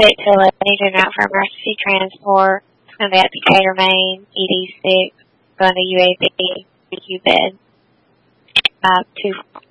it to Legion out for emergency transport. It's going to be at Decatur, Maine, ED6, going to UAB, PQ bed,